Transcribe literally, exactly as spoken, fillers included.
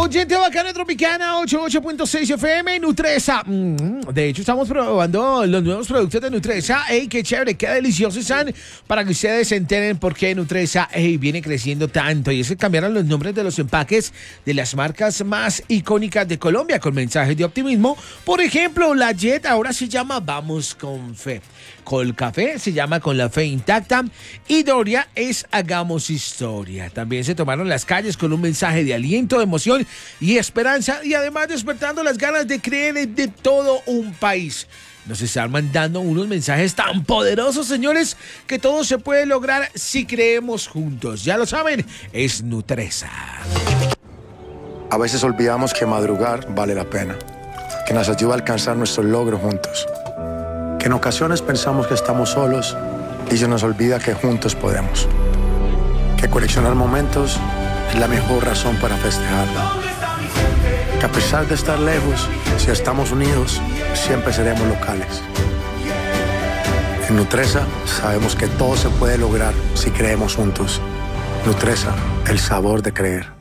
Oyente bacana tropicana ochenta y ocho punto seis F M, Nutresa. Mm, de hecho, estamos probando los nuevos productos de Nutresa. ¡Ey, qué chévere, qué deliciosos están! Para que ustedes se enteren por qué Nutresa ey, viene creciendo tanto. Y es que cambiaron los nombres de los empaques de las marcas más icónicas de Colombia con mensajes de optimismo. Por ejemplo, la Jet ahora se llama Vamos con Fe. Colcafé se llama Con la Fe Intacta. Y Doria es Hagamos Historia. También se tomaron las calles con un mensaje de aliento, de emoción y esperanza, y además despertando las ganas de creer de todo un país. Nos están mandando unos mensajes tan poderosos, señores, que todo se puede lograr si creemos juntos. Ya lo saben, es Nutresa. A veces olvidamos que madrugar vale la pena, que nos ayuda a alcanzar nuestros logros juntos, que en ocasiones pensamos que estamos solos y se nos olvida que juntos podemos, que coleccionar momentos es la mejor razón para festejarlo. Que a pesar de estar lejos, si estamos unidos, siempre seremos locales. En Nutresa sabemos que todo se puede lograr si creemos juntos. Nutresa, el sabor de creer.